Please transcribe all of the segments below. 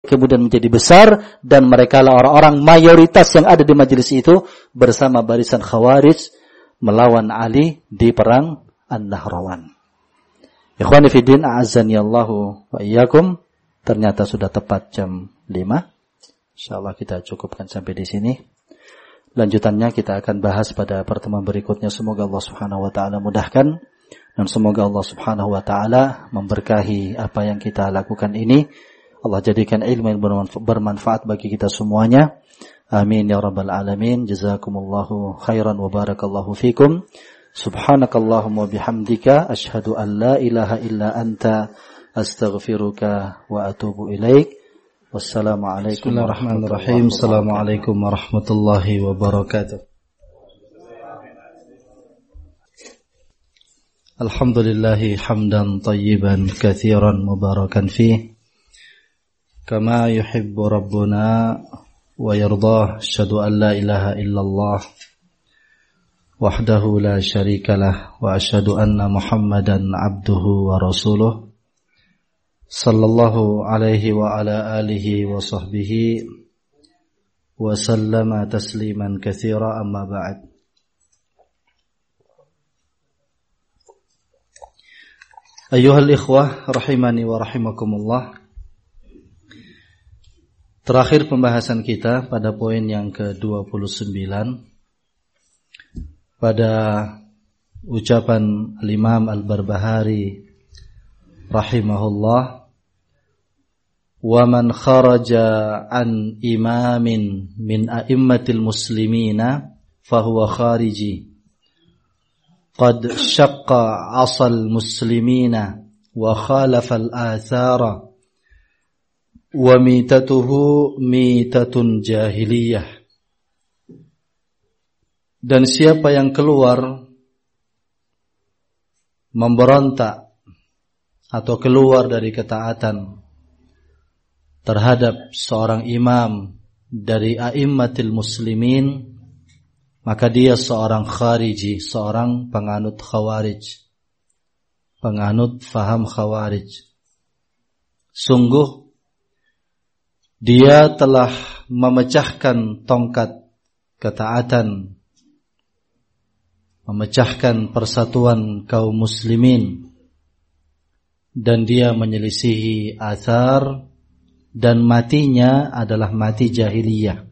kemudian menjadi besar, dan mereka lah orang-orang mayoritas yang ada di majelis itu bersama barisan Khawarij melawan Ali di perang An-Nahrawan. Ikhwani fiddin, a'azzani Allahu wa iyyakum. Ternyata sudah tepat jam 5. Insyaallah kita cukupkan sampai di sini. Lanjutannya kita akan bahas pada pertemuan berikutnya. Semoga Allah Subhanahu wa taala mudahkan, dan semoga Allah Subhanahu wa taala memberkahi apa yang kita lakukan ini. Allah jadikan ilmu yang bermanfaat bagi kita semuanya. Amin ya rabbal alamin. Jazakumullahu khairan wa barakallahu fikum. Subhanakallahumma bihamdika asyhadu an la ilaha illa anta astaghfiruka wa atubu ilaik. Wassalamualaikum warahmatullahi wabarakatuh. Assalamualaikum warahmatullahi wabarakatuh. Alhamdulillahi hamdan tayyiban katsiran mubarakan fih kama yuhibbu rabbuna wa yardah. Asyhadu an la ilaha illallah wahdahu la syarikalah wa asyhadu anna Muhammadan abduhu wa rasuluh sallallahu alaihi wa ala alihi wa sahbihi wa sallama tasliman katsira, amma ba'd. Ayyuhal ikhwah rahimani wa rahimakumullah. Terakhir pembahasan kita pada poin yang ke-29 pada ucapan Al-Imam Al-Barbahari rahimahullah, wa man kharaja an imamin min a'immatil muslimina fahuwa khariji qad syaqqa 'asal muslimina wa khalafa al-athara wa mitatuhu mitatun jahiliyah. Dan siapa yang keluar memberontak atau keluar dari ketaatan terhadap seorang imam dari a'immatil muslimin, maka dia seorang khariji, seorang penganut khawarij, penganut faham khawarij. Sungguh dia telah memecahkan tongkat ketaatan, memecahkan persatuan kaum muslimin, dan dia menyelisihi athar, dan matinya adalah mati jahiliyah.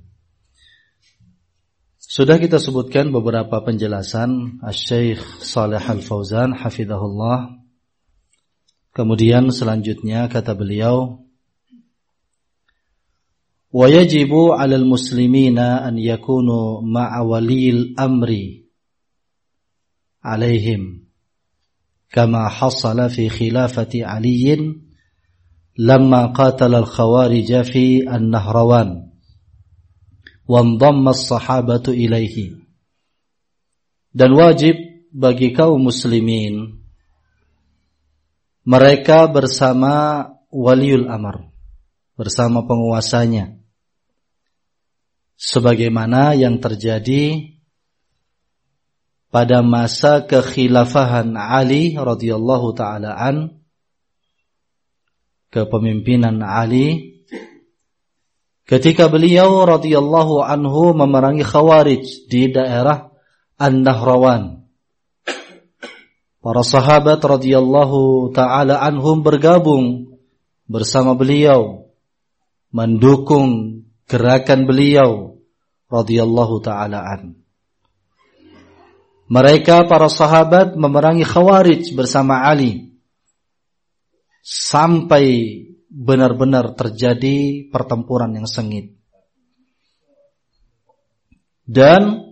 Sudah kita sebutkan beberapa penjelasan Asy-Syaikh Shalih Al-Fauzan hafizahullah. Kemudian selanjutnya kata beliau, wa yajibu 'alal muslimina an yakunu ma'a waliyil amri 'alaihim kama hasala fi khilafati Aliyin lamma qatala al-khawarij fi an-Nahrawan wa ndamma as-sahabatu ilaihi. Dan wajib bagi kaum muslimin mereka bersama waliul amr, bersama penguasanya, sebagaimana yang terjadi pada masa kekhilafahan Ali radhiyallahu taala an, kepemimpinan Ali, ketika beliau radhiyallahu anhu memerangi Khawarij di daerah An-Nahrawan. Para sahabat radhiyallahu taala anhum bergabung bersama beliau, mendukung gerakan beliau radhiyallahu taala an. Mereka para sahabat memerangi Khawarij bersama Ali sampai benar-benar terjadi pertempuran yang sengit. Dan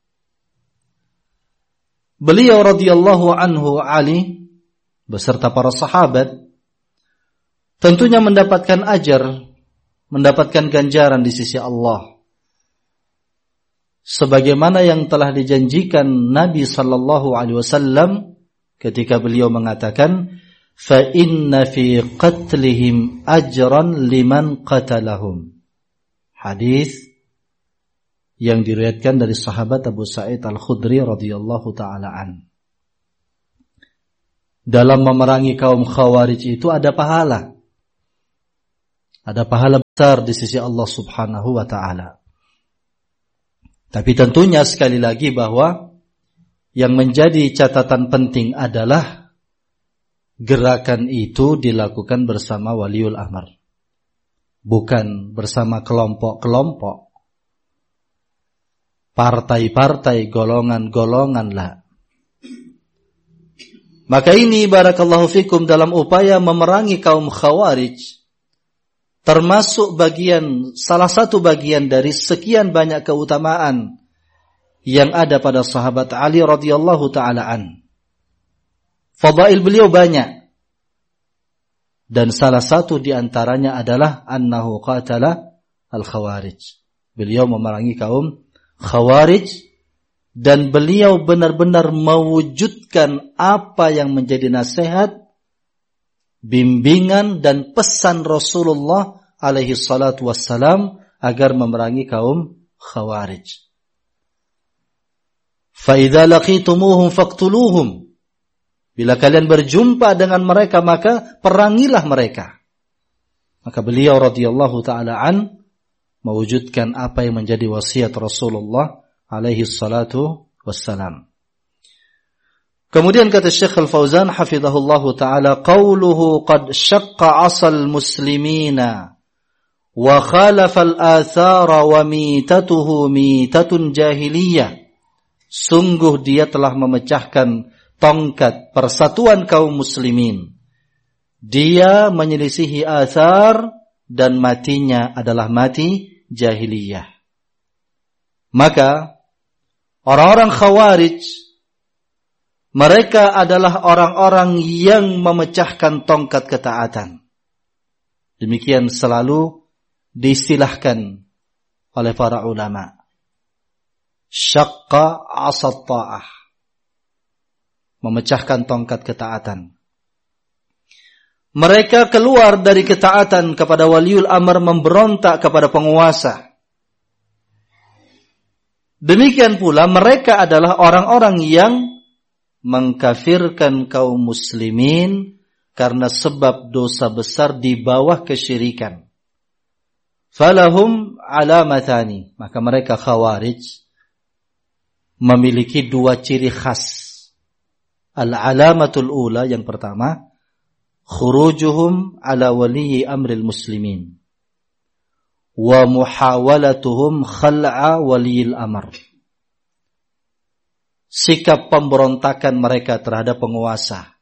beliau radhiyallahu anhu Ali beserta para sahabat tentunya mendapatkan ajar, mendapatkan ganjaran di sisi Allah, sebagaimana yang telah dijanjikan Nabi sallallahu alaihi wasallam ketika beliau mengatakan, fa inna fi qatlihim ajran liman qatalahum. Hadis yang diriwayatkan dari sahabat Abu Sa'id Al-Khudri radhiyallahu taala an. Dalam memerangi kaum Khawarij itu ada pahala. Ada pahala besar di sisi Allah Subhanahu wa ta'ala. Tapi tentunya sekali lagi bahwa yang menjadi catatan penting adalah gerakan itu dilakukan bersama waliul amr, bukan bersama kelompok-kelompok, partai-partai, golongan-golongan lah. Maka ini barakallahu fikum dalam upaya memerangi kaum Khawarij, termasuk salah satu bagian dari sekian banyak keutamaan yang ada pada sahabat Ali radhiyallahu taala an. Fadail beliau banyak. Dan salah satu di antaranya adalah annahu qatala al-Khawarij. Beliau memerangi kaum Khawarij dan beliau benar-benar mewujudkan apa yang menjadi nasihat, bimbingan dan pesan Rasulullah alaihi salatu wassalam agar memerangi kaum Khawarij. Fa idza laqitumuhum faqtuluhum. Bila kalian berjumpa dengan mereka maka perangilah mereka. Maka beliau radhiyallahu taala an mewujudkan apa yang menjadi wasiat Rasulullah alaihi salatu wassalam. Kemudian kata Syekh Al-Fauzan hafizahullahu taala, qauluhu qad syaqqa 'asal muslimina wa khalafa al-athara wa mitatuhu mitatun jahiliyah. Sungguh dia telah memecahkan tongkat persatuan kaum muslimin. Dia menyelisihi athar dan matinya adalah mati jahiliyah. Maka orang-orang Khawarij, mereka adalah orang-orang yang memecahkan tongkat ketaatan. Demikian selalu diistilahkan oleh para ulama. Syaqqa 'asat ta'ah. Memecahkan tongkat ketaatan. Mereka keluar dari ketaatan kepada waliul amr, memberontak kepada penguasa. Demikian pula mereka adalah orang-orang yang mengkafirkan kaum muslimin karena sebab dosa besar di bawah kesyirikan. Falahum alamatani. Maka mereka Khawarij memiliki dua ciri khas. Al-alamatul ula, yang pertama, khurujuhum ala waliyi amril muslimin wa muhawalatuhum khal'a waliyil amr. Sikap pemberontakan mereka terhadap penguasa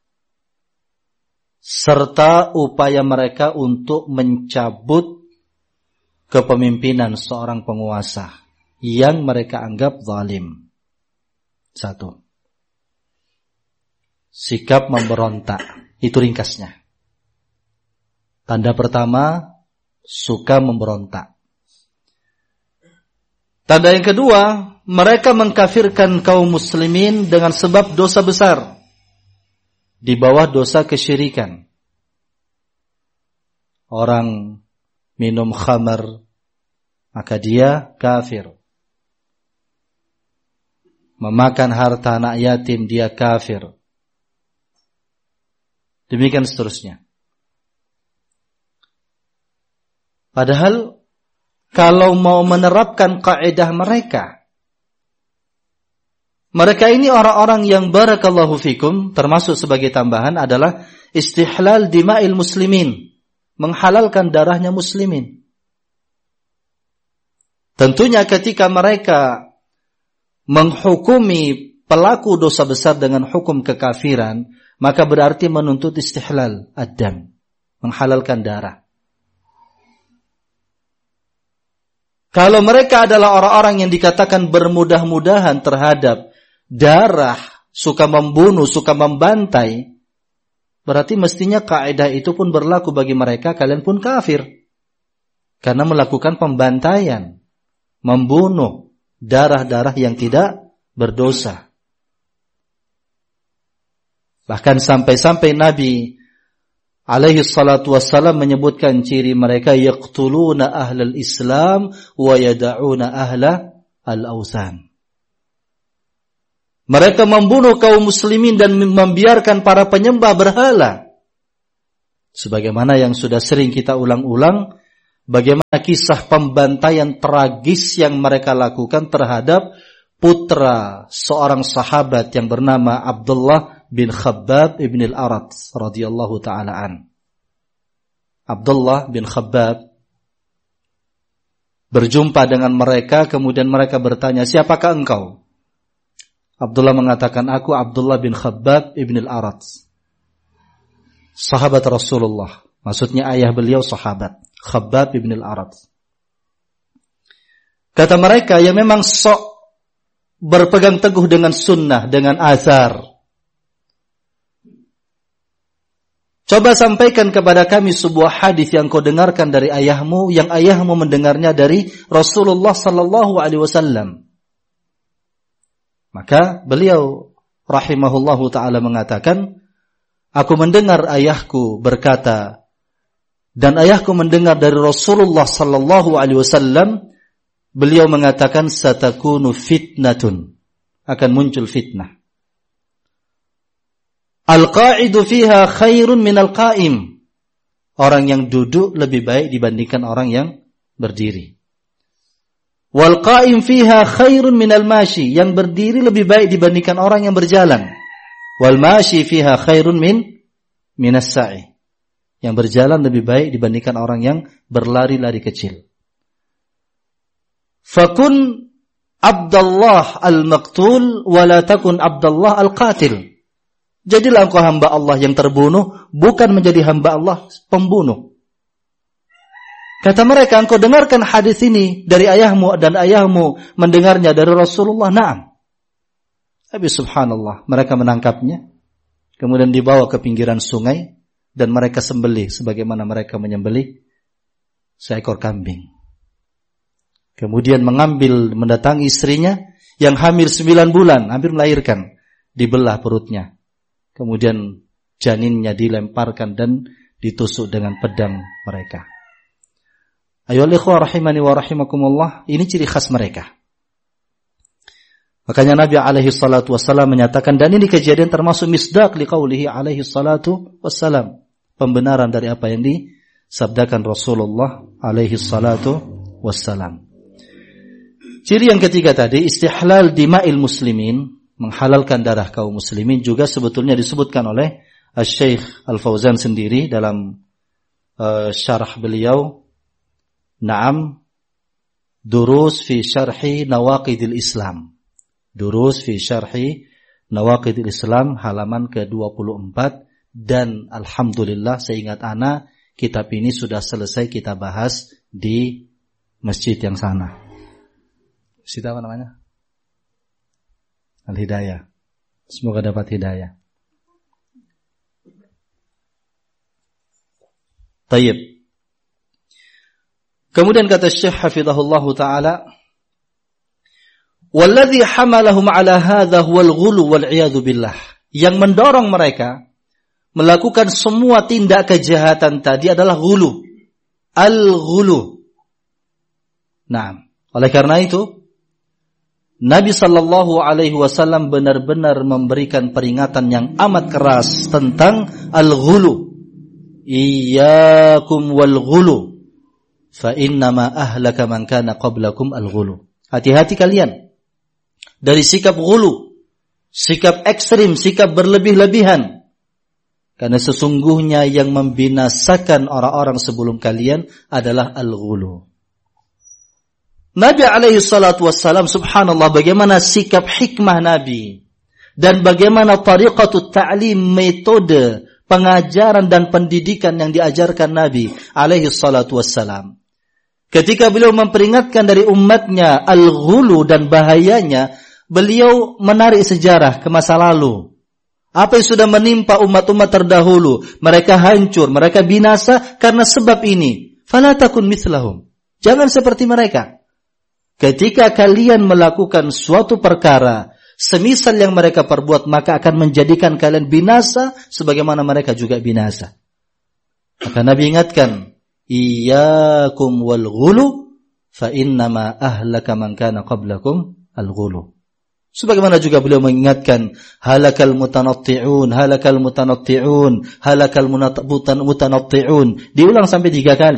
serta upaya mereka untuk mencabut kepemimpinan seorang penguasa yang mereka anggap zalim. Satu, sikap memberontak. Itu ringkasnya. Tanda pertama, suka memberontak. Tanda yang kedua, mereka mengkafirkan kaum muslimin dengan sebab dosa besar di bawah dosa kesyirikan. Orang minum khamar, maka dia kafir. Memakan harta anak yatim, dia kafir. Demikian seterusnya. Padahal kalau mau menerapkan kaidah mereka ini orang-orang yang barakallahu fikum, termasuk sebagai tambahan adalah istihlal dima'il muslimin, menghalalkan darahnya muslimin. Tentunya ketika mereka menghukumi pelaku dosa besar dengan hukum kekafiran, maka berarti menuntut istihlal ad-dam, menghalalkan darah. Kalau mereka adalah orang-orang yang dikatakan bermudah-mudahan terhadap darah, suka membunuh, suka membantai, berarti mestinya kaidah itu pun berlaku bagi mereka, kalian pun kafir. Karena melakukan pembantaian, membunuh darah-darah yang tidak berdosa. Bahkan sampai-sampai Nabi alaihi salatu wassalam menyebutkan ciri mereka, yaqtuluna ahlal Islam wa yada'una ahla al-awsan. Mereka membunuh kaum muslimin dan membiarkan para penyembah berhala. Sebagaimana yang sudah sering kita ulang-ulang, bagaimana kisah pembantaian tragis yang mereka lakukan terhadap putra seorang sahabat yang bernama Abdullah bin Khabbab ibn al-Arat radhiyallahu ta'ala an. Abdullah bin Khabbab berjumpa dengan mereka, kemudian mereka bertanya, siapakah engkau? Abdullah mengatakan, aku Abdullah bin Khabbab ibn al-Arat, sahabat Rasulullah. Maksudnya ayah beliau sahabat, Khabbab ibn al-Arat. Kata mereka yang memang sok berpegang teguh dengan sunnah, dengan azar, coba sampaikan kepada kami sebuah hadis yang kau dengarkan dari ayahmu, yang ayahmu mendengarnya dari Rasulullah sallallahu alaihi wasallam. Maka beliau rahimahullahu taala mengatakan, aku mendengar ayahku berkata, dan ayahku mendengar dari Rasulullah sallallahu alaihi wasallam, beliau mengatakan satakunu fitnatun, akan muncul fitnah. Al-qa'idu fiha khairun minal qa'im. Orang yang duduk lebih baik dibandingkan orang yang berdiri. Wal qa'im fiha khairun minal mashi. Yang berdiri lebih baik dibandingkan orang yang berjalan. Wal mashi fiha khairun minas sa'i. Yang berjalan lebih baik dibandingkan orang yang berlari-lari kecil. Fakun Abdullah al-maqtul wa la takun Abdullah al-qatil. Jadilah engkau hamba Allah yang terbunuh, bukan menjadi hamba Allah pembunuh. Kata mereka, engkau dengarkan hadis ini dari ayahmu dan ayahmu mendengarnya dari Rasulullah. Naam. Tapi subhanallah, mereka menangkapnya, kemudian dibawa ke pinggiran sungai, dan mereka sembelih sebagaimana mereka menyembelih seekor kambing. Kemudian mendatangi istrinya yang hamil 9 bulan, hampir melahirkan, dibelah perutnya. Kemudian janinnya dilemparkan dan ditusuk dengan pedang mereka. Ayolah ikhwah rahimani wa rahimakumullah, ini ciri khas mereka. Makanya Nabi alaihi salatu wassalam menyatakan, dan ini kejadian termasuk misdaq liqaulihi alaihi salatu wassalam, pembenaran dari apa yang disabdakan Rasulullah alaihi salatu wassalam. Ciri yang ketiga tadi, istihlal dima'il muslimin, menghalalkan darah kaum muslimin, juga sebetulnya disebutkan oleh Syekh Al-Fauzan sendiri dalam syarah beliau, Naam, Durus fi syarhi nawaqidil Islam. Durus fi syarhi nawaqidil Islam, halaman ke-24, dan alhamdulillah seingat ana kitab ini sudah selesai kita bahas di masjid yang sana. Masjid apa namanya? Al-Hidayah. Semoga dapat hidayah. Tayyib. Kemudian kata Syekh hafizahullah taala, "Walladzi hamalahum 'ala hadza huwal ghulu wal 'iyadu billah." Yang mendorong mereka melakukan semua tindak kejahatan tadi adalah ghulu. Al-ghulu. Nah, oleh karena itu Nabi sallallahu alaihi wasallam benar-benar memberikan peringatan yang amat keras tentang al-ghulu. Iyyakum wal ghulu fa innama ahlaka man kana qablakum al-ghulu. Hati-hati kalian dari sikap ghulu, sikap ekstrim, sikap berlebih-lebihan. Karena sesungguhnya yang membinasakan orang-orang sebelum kalian adalah al-ghulu. Nabi alaihi salatu wassalam, subhanallah, bagaimana sikap hikmah Nabi dan bagaimana tariqatut ta'lim, metode pengajaran dan pendidikan yang diajarkan Nabi alaihi salatu wassalam. Ketika beliau memperingatkan dari umatnya al-ghulu dan bahayanya, beliau menarik sejarah ke masa lalu. Apa yang sudah menimpa umat-umat terdahulu, mereka hancur, mereka binasa karena sebab ini. Fala takun mithlahum. Jangan seperti mereka. Ketika kalian melakukan suatu perkara semisal yang mereka perbuat, maka akan menjadikan kalian binasa sebagaimana mereka juga binasa. Maka Nabi ingatkan, iyyakum wal ghulu fa innama ahlaka man kana qablakum al ghulu. Sebagaimana juga beliau mengingatkan, halakal mutanatti'un, halakal mutanatti'un, halakal mutanatti'un. Diulang sampai 3 kali.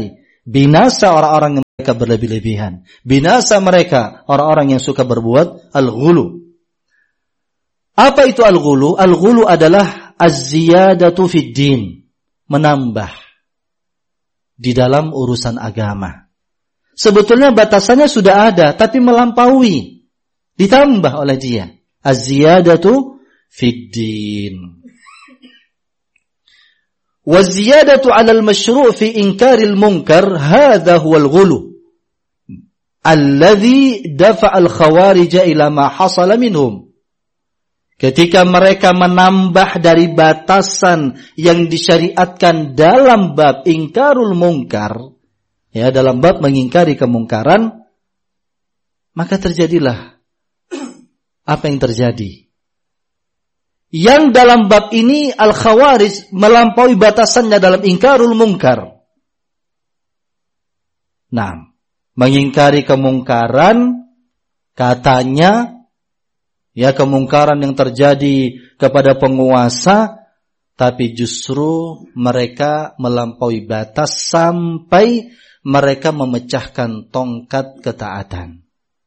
Binasa orang-orang yang mereka berlebih-lebihan. Binasa mereka orang-orang yang suka berbuat al-ghulu. Apa itu al-ghulu? Al-ghulu adalah az-ziyadatu fid din, menambah di dalam urusan agama. Sebetulnya batasannya sudah ada, tapi melampaui, ditambah oleh dia. Az-ziyadatu fid din. Wa ziyadatu 'ala al-mashru' fi inkaril munkar, hadha huwa al-ghulu alladhi dafa'a al-khawarij ila ma hasala minhum. Ketika mereka menambah dari batasan yang disyariatkan dalam bab ingkarul munkar, ya, dalam bab mengingkari kemungkaran, maka terjadilah apa yang terjadi. Yang dalam bab ini al-khawarij melampaui batasannya dalam ingkarul munkar. Nah, mengingkari kemungkaran katanya, ya, kemungkaran yang terjadi kepada penguasa, tapi justru mereka melampaui batas sampai mereka memecahkan tongkat ketaatan.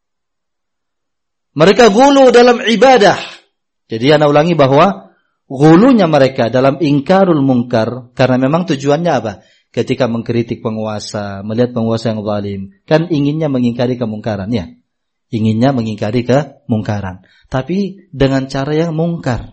Mereka gulu dalam ibadah. Jadi ana ulangi bahwa gulunya mereka dalam ingkarul munkar, karena memang tujuannya apa? Ketika mengkritik penguasa, melihat penguasa yang zalim, kan inginnya mengingkari kemungkaran, ya. Inginnya mengingkari kemungkaran, tapi dengan cara yang mungkar.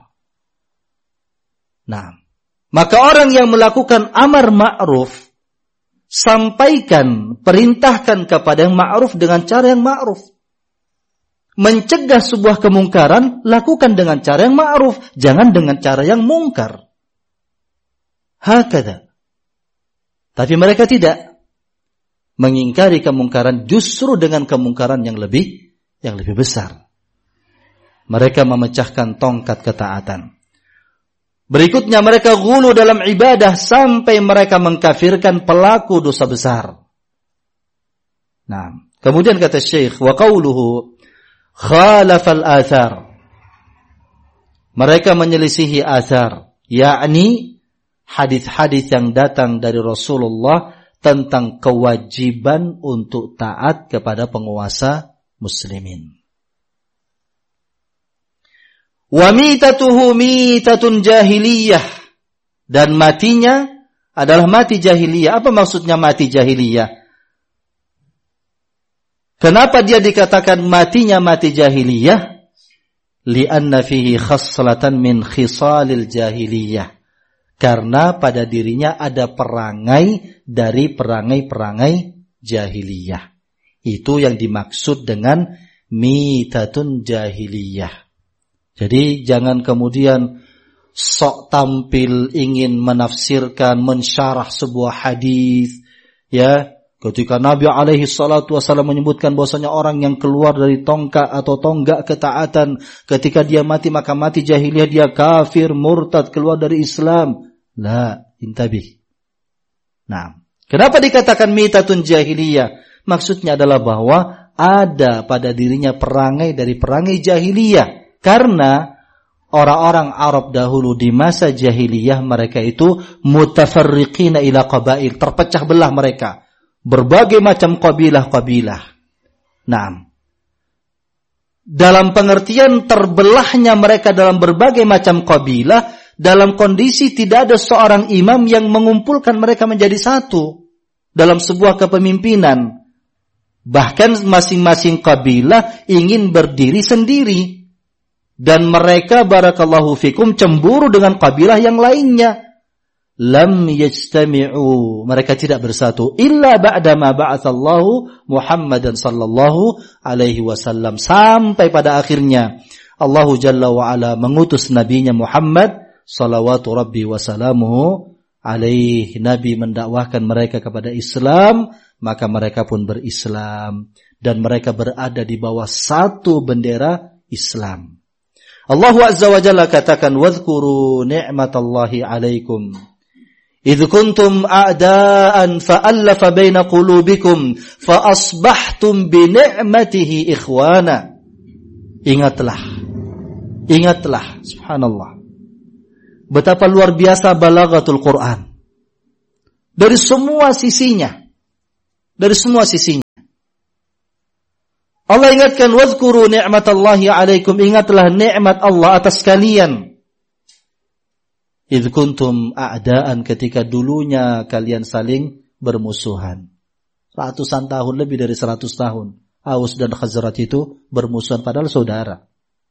Nah, maka orang yang melakukan amar ma'ruf, sampaikan, perintahkan kepada yang ma'ruf dengan cara yang ma'ruf. Mencegah sebuah kemungkaran, lakukan dengan cara yang ma'ruf, jangan dengan cara yang mungkar. Hakada. Tapi mereka tidak mengingkari kemungkaran, justru dengan kemungkaran yang lebih besar. Mereka memecahkan tongkat ketaatan. Berikutnya mereka ghulu dalam ibadah sampai mereka mengkafirkan pelaku dosa besar. Nah, kemudian kata Syekh, wa qauluhu khalafal athar. Mereka menyelisihi athar, yakni hadis-hadis yang datang dari Rasulullah tentang kewajiban untuk taat kepada penguasa muslimin. Wa mitatuhu mitatun jahiliyah, dan matinya adalah mati jahiliyah. Apa maksudnya mati jahiliyah? Kenapa dia dikatakan matinya mati jahiliyah? Li'anna fihi khaslatan min khisalil jahiliyah. Karena pada dirinya ada perangai dari perangai-perangai jahiliyah. Itu yang dimaksud dengan mitatun jahiliyah. Jadi jangan kemudian sok tampil ingin menafsirkan, mensyarah sebuah hadis, ya. Ketika Nabi alaihi salatu wasallam menyebutkan bahwasanya orang yang keluar dari tongkat atau tonggak ketaatan, ketika dia mati maka mati jahiliyah, dia kafir, murtad, keluar dari Islam. La, intabih. Nah, kenapa dikatakan mitatun jahiliyah? Maksudnya adalah bahwa ada pada dirinya perangai dari perangai jahiliyah. Karena orang-orang Arab dahulu di masa jahiliyah mereka itu mutafarriqina ila qabail, terpecah belah mereka. Berbagai macam kabilah-kabilah. Nah, dalam pengertian terbelahnya mereka dalam berbagai macam kabilah, dalam kondisi tidak ada seorang imam yang mengumpulkan mereka menjadi satu dalam sebuah kepemimpinan. Bahkan masing-masing kabilah ingin berdiri sendiri. Dan mereka, barakallahu fikum, cemburu dengan kabilah yang lainnya. Lam yajtami'u, mereka tidak bersatu illa ba'dama ba'atsallahu Muhammadan sallallahu alaihi wasallam, sampai pada akhirnya Allah Jalla wa Ala mengutus nabinya Muhammad salawatu rabbi wa salamuhu alaihi. Nabi mendakwahkan mereka kepada Islam, maka mereka pun berislam dan mereka berada di bawah satu bendera Islam. Allah Azza wa Jalla katakan, wadhkuru ni'matallahi alaikum idh kuntum a'daan fa'allafa baina qulubikum fa asbahtum bi ni'matihi ikhwana. Ingatlah, subhanallah, betapa luar biasa balaghatul Quran dari semua sisinya. dari semua sisinya. Allah ingatkan, wadhkuru ni'matallahi 'alaikum, ingatlah nikmat Allah atas kalian. Idh kuntum a'daan, ketika dulunya kalian saling bermusuhan. Ratusan tahun, lebih dari 100 tahun. Aus dan Khazraj itu bermusuhan padahal saudara.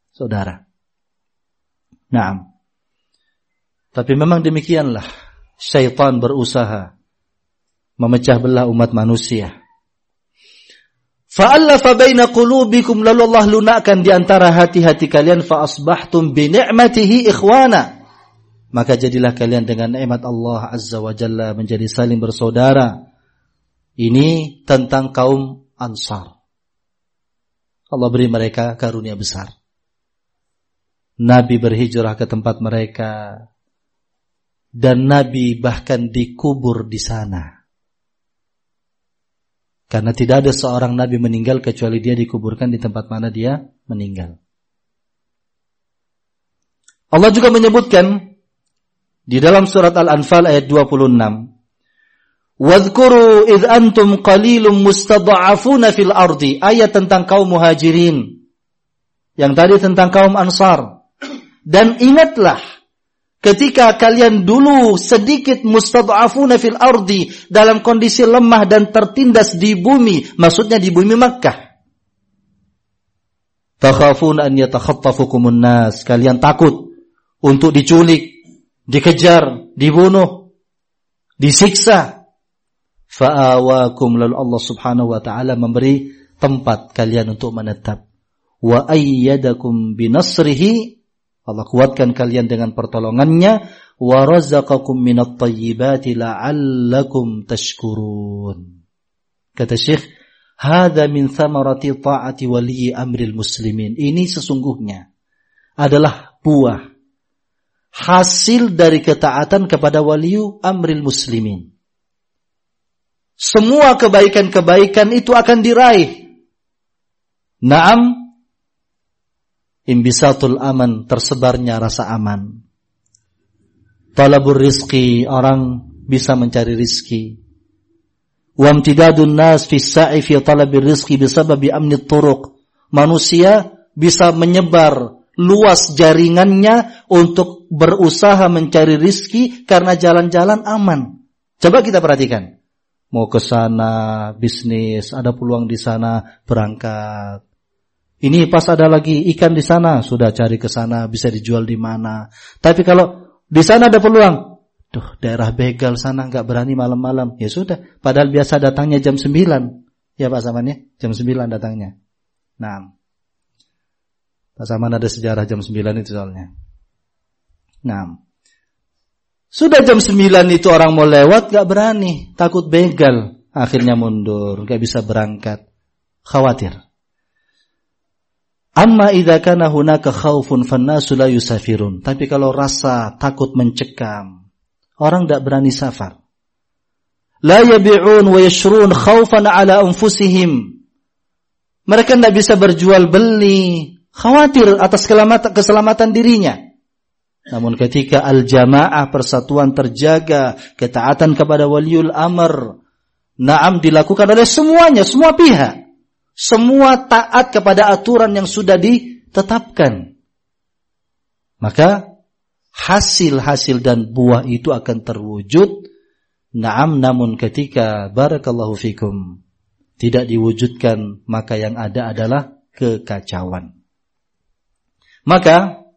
Naam. Tapi memang demikianlah syaitan berusaha memecah belah umat manusia. Fa'allafa baina qulubikum, lalu Allah lunakkan di antara hati-hati kalian, fa asbahtum bi ni'matihi ikhwana. Maka jadilah kalian dengan nikmat Allah Azza wa Jalla menjadi saling bersaudara. Ini tentang kaum Ansar. Allah beri mereka karunia besar. Nabi berhijrah ke tempat mereka, dan Nabi bahkan dikubur di sana. Karena tidak ada seorang Nabi meninggal kecuali dia dikuburkan di tempat mana dia meninggal. Allah juga menyebutkan di dalam surat Al-Anfal ayat 26, wadhkuru idh antum qalilum mustad'afuna fil ardi, ayat tentang kaum muhajirin. Yang tadi tentang kaum Ansar. Dan ingatlah ketika kalian dulu sedikit mustad'afuna fil ardi, dalam kondisi lemah dan tertindas di bumi, maksudnya di bumi Makkah. Takhafuna an yatakhattafukumun nas, kalian takut untuk diculik, dikejar, dibunuh, disiksa. Fa'awakum, lalu Allah Subhanahu wa taala memberi tempat kalian untuk menetap. Wa ayyadakum binasrihi, Allah kuatkan kalian dengan pertolongannya. Wa razaqakum minat tayyibati la'allakum tashkurun. Kata Syekh, hadza min thamarati ta'ati wali amril muslimin. Ini sesungguhnya adalah buah hasil dari ketaatan kepada wali amril muslimin. Semua kebaikan-kebaikan itu akan diraih. Naam, imbisatul aman, tersebarnya rasa aman. Talabur rizqi, orang bisa mencari rizki. Wa imtidadun nas fi sa'i fi talabir rizqi bisababi amnit turuq. Manusia bisa menyebar luas jaringannya untuk berusaha mencari rizki karena jalan-jalan aman. Coba kita perhatikan. Mau ke sana bisnis, ada peluang di sana, berangkat. Ini pas ada lagi ikan di sana, sudah cari ke sana, bisa dijual di mana. Tapi kalau di sana ada peluang, daerah begal sana nggak berani malam-malam. Ya sudah, padahal biasa datangnya jam 9. Ya Pak Saman ya, jam 9 datangnya. Nah, Pak Saman ada sejarah jam 9 itu soalnya. Nah, sudah jam 9 itu orang mau lewat nggak berani, takut begal. Akhirnya mundur, nggak bisa berangkat. Khawatir. Amma idza kana hunaka khaufun fannasu la yusafirun. Tapi kalau rasa takut mencekam, orang tidak berani safar. La yabi'un wa yashrun khaufan ala anfusihim. Mereka tidak bisa berjual beli, khawatir atas keselamatan dirinya. Namun ketika al-jamaah, persatuan terjaga, ketaatan kepada waliul amr, naam dilakukan oleh semuanya, semua pihak. Semua taat kepada aturan yang sudah ditetapkan. Maka hasil-hasil dan buah itu akan terwujud. Naam, namun ketika barakallahu fikum tidak diwujudkan, maka yang ada adalah kekacauan. Maka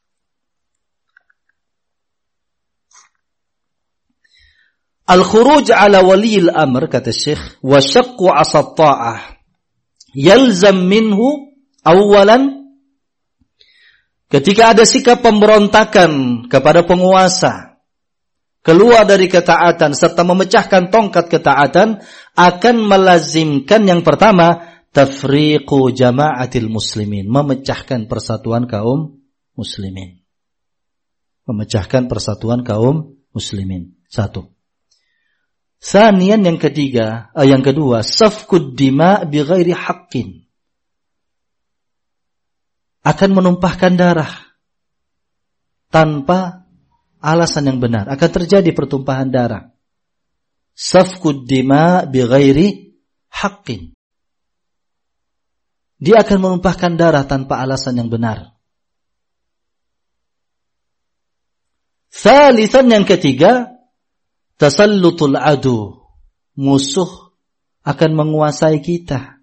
al-khuruj ala waliil amr, kata Syekh, wa syaqqu 'asat ta'ah yalzam minhu awalan, ketika ada sikap pemberontakan kepada penguasa, keluar dari ketaatan serta memecahkan tongkat ketaatan, akan melazimkan yang pertama tafriqu jama'atil muslimin, memecahkan persatuan kaum muslimin. Memecahkan persatuan kaum muslimin. Satu. Sanian, yang kedua, safkud dima bi ghairi haqqin. Akan menumpahkan darah tanpa alasan yang benar. Akan terjadi pertumpahan darah. Safkud dima bi ghairi haqqin. Dia akan menumpahkan darah tanpa alasan yang benar. Tsalitsan, yang ketiga, tasallutul adu. Musuh akan menguasai kita.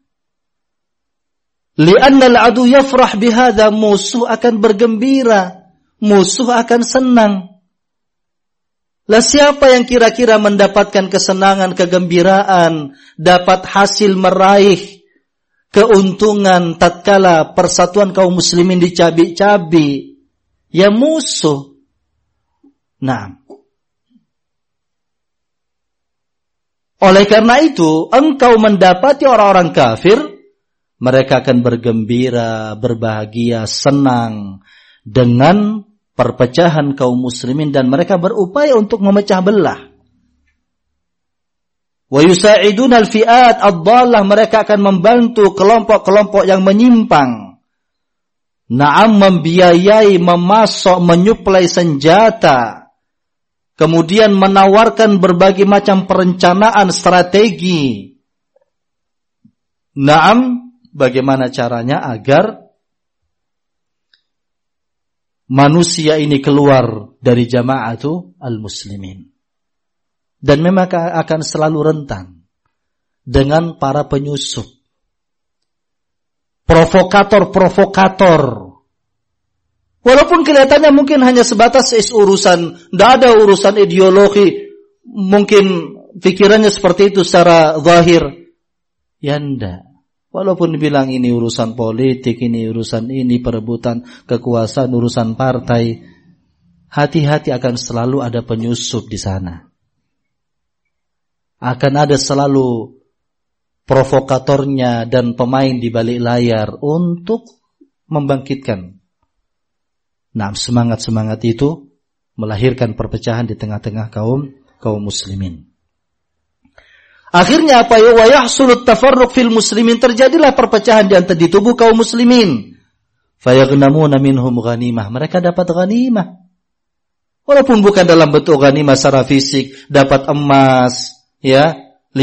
Li'anna al-adu yafrah bihadza, musuh akan bergembira, musuh akan senang. Lah siapa yang kira-kira mendapatkan kesenangan, kegembiraan, dapat hasil meraih keuntungan tatkala persatuan kaum muslimin dicabi-cabi? Ya musuh. Nah, oleh karena itu, engkau mendapati orang-orang kafir, mereka akan bergembira, berbahagia, senang dengan perpecahan kaum muslimin, dan mereka berupaya untuk memecah belah. Wa yusa'iduna al-fi'at ad-dhallah, mereka akan membantu kelompok-kelompok yang menyimpang. Na'am, membiayai, memasok, menyuplai senjata. Kemudian menawarkan berbagai macam perencanaan strategi. Naam, bagaimana caranya agar manusia ini keluar dari jama'atu al-muslimin. Dan memang akan selalu rentan dengan para penyusup, provokator-provokator. Walaupun kelihatannya mungkin hanya sebatas urusan, tidak ada urusan ideologi, mungkin pikirannya seperti itu secara zahir. Ya enggak. Walaupun dibilang ini urusan politik, ini urusan ini, perebutan kekuasaan, urusan partai, hati-hati, akan selalu ada penyusup di sana. Akan ada selalu provokatornya dan pemain di balik layar untuk membangkitkan. Nah, semangat-semangat itu melahirkan perpecahan di tengah-tengah kaum muslimin. Akhirnya apa ya? Wa yahsulut tafarruq fil muslimin, terjadilah perpecahan di tubuh kaum muslimin. Fayaghnamuna minhum ghanimah, mereka dapat ghanimah. Walaupun bukan dalam bentuk ghanimah secara fisik, dapat emas, ya,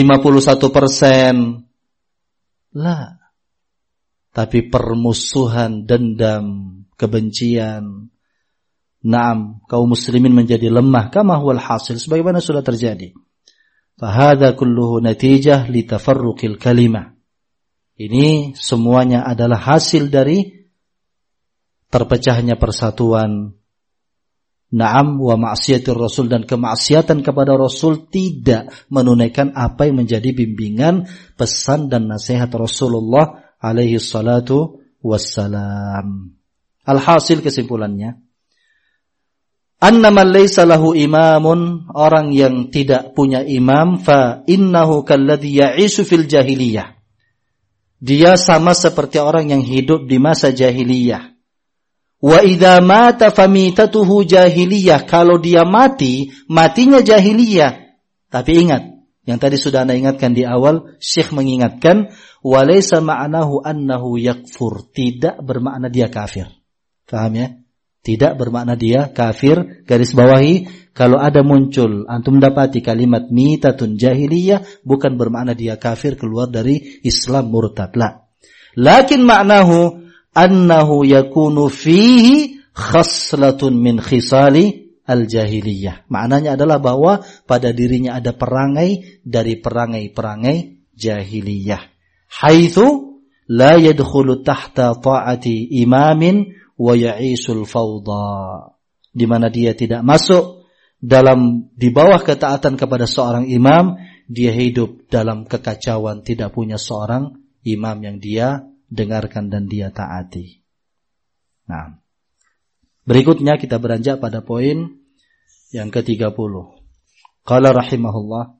51%. Lah. Tapi permusuhan, dendam, kebencian. Naam, kaum muslimin menjadi lemah, kama huwal hasil, sebagaimana sudah terjadi. Fahadha kulluhu natijah li tafarruqil kalimah. Ini semuanya adalah hasil dari terpecahnya persatuan. Naam, wa ma'siyatir rasul, dan kemaksiatan kepada Rasul, tidak menunaikan apa yang menjadi bimbingan, pesan dan nasihat Rasulullah alaihi salatu wassalam. Alhasil, kesimpulannya, annaman laysa lahu imamun, orang yang tidak punya imam, fa innahu kalladhi ya'isu fil jahiliyah, dia sama seperti orang yang hidup di masa jahiliyah. Wa idza mata famitatuhu jahiliyah, kalau dia mati, matinya jahiliyah. Tapi ingat, yang tadi sudah Anda ingatkan di awal, Syekh mengingatkan, wa laysa ma'nahu annahu yakfur, tidak bermakna dia kafir. Paham ya? Tidak bermakna dia kafir. Garis bawahi, kalau ada muncul, antum dapati kalimat mitatun jahiliyah, bukan bermakna dia kafir, keluar dari Islam, murtad. La. Lakin maknahu annahu yakunu fihi khaslatun min khisali al-jahiliyah. Maknanya adalah bahwa pada dirinya ada perangai dari perangai-perangai jahiliyah. Haitsu la yadkhulu tahta ta'ati imamin wa ya'isul fawda, di mana dia tidak masuk di bawah ketaatan kepada seorang imam, dia hidup dalam kekacauan, tidak punya seorang imam yang dia dengarkan dan dia taati. Nah, berikutnya kita beranjak pada poin yang ke-30. Qala rahimahullah,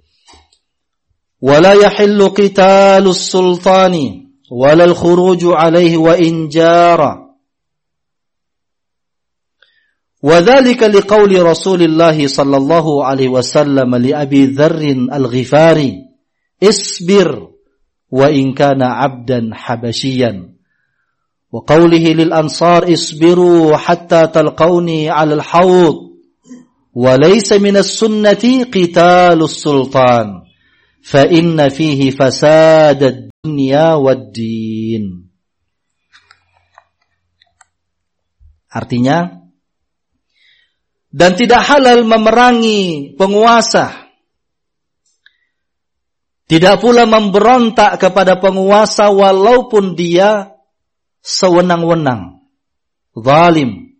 wala yahillu qitalus sultani wala al-khuruju alaihi wa in jara. وذلك لقول رسول الله صلى الله عليه وسلم لأبي ذر الغفاري اصبر وإن كان عبدا حبشيا وقوله للأنصار اصبروا حتى تلقوني على الحوض وليس من السنة قتال السلطان fa inna fihi fasadad dunya wad-din. Artinya, dan tidak halal memerangi penguasa, tidak pula memberontak kepada penguasa walaupun dia sewenang-wenang, zalim.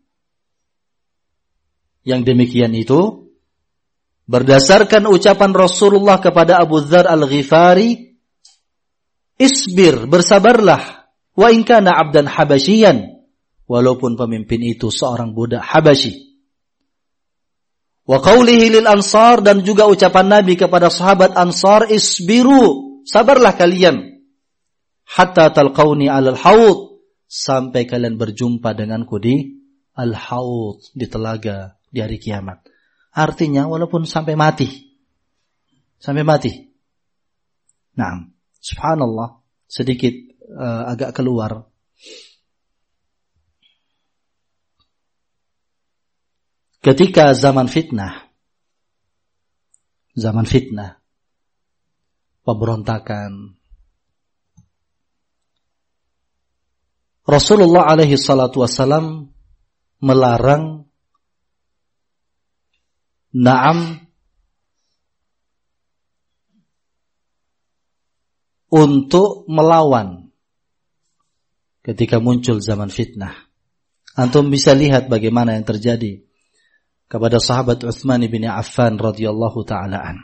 Yang demikian itu berdasarkan ucapan Rasulullah kepada Abu Dzar Al-Ghifari, isbir, bersabarlah, wa in kana 'abdan habasyian, walaupun pemimpin itu seorang budak Habasyi. Wa qawlihi lil ansar, dan juga ucapan Nabi kepada sahabat Ansar, isbiru, sabarlah kalian, hatta talqauni 'alal haud, sampai kalian berjumpa denganku di al-haud, di telaga di hari kiamat. Artinya walaupun sampai mati. Sampai mati. Nah, subhanallah, sedikit agak keluar. Ketika zaman fitnah, pemberontakan, Rasulullah alaihi salatu wassalam melarang untuk melawan ketika muncul zaman fitnah. Antum bisa lihat bagaimana yang terjadi kepada sahabat Utsman bin Affan radhiyallahu ta'ala an.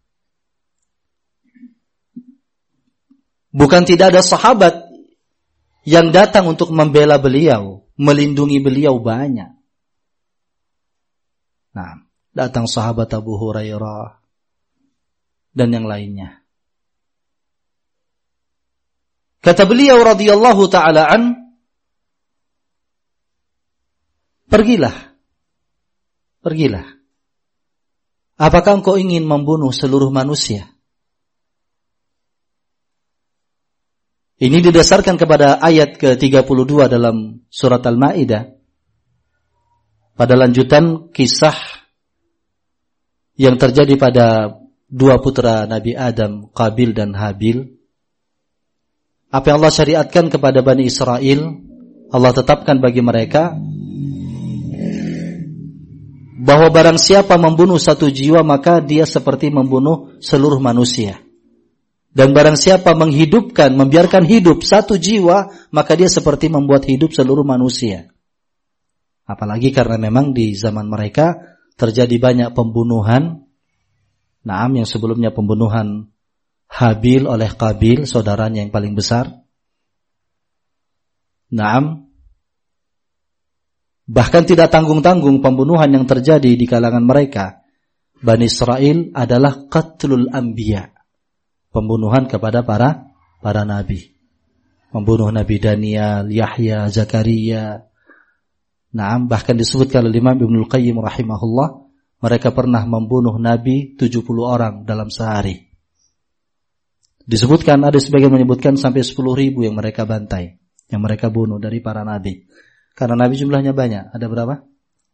Bukan tidak ada sahabat yang datang untuk membela beliau, melindungi beliau, banyak. Nah, datang sahabat Abu Hurairah dan yang lainnya. Kata beliau radhiyallahu ta'ala an, pergilah. Apakah engkau ingin membunuh seluruh manusia? Ini didasarkan kepada ayat ke-32 dalam surat Al-Maidah. Pada lanjutan kisah yang terjadi pada dua putra Nabi Adam, Qabil dan Habil. Apa yang Allah syariatkan kepada Bani Israel, Allah tetapkan bagi mereka bahwa barang siapa membunuh satu jiwa, maka dia seperti membunuh seluruh manusia. Dan barang siapa menghidupkan, membiarkan hidup satu jiwa, maka dia seperti membuat hidup seluruh manusia. Apalagi karena memang di zaman mereka terjadi banyak pembunuhan. Naam, yang sebelumnya pembunuhan Habil oleh Qabil, saudaranya yang paling besar. Naam, bahkan tidak tanggung-tanggung pembunuhan yang terjadi di kalangan mereka. Bani Israel adalah qatlul anbiya, pembunuhan kepada para nabi. Membunuh Nabi Daniel, Yahya, Zakaria. Naam, bahkan disebutkan oleh Imam Ibnul Qayyim rahimahullah, mereka pernah membunuh Nabi 70 orang dalam sehari. Disebutkan, ada sebagian menyebutkan sampai 10.000 yang mereka bantai, yang mereka bunuh dari para nabi. Karena nabi jumlahnya banyak. Ada berapa?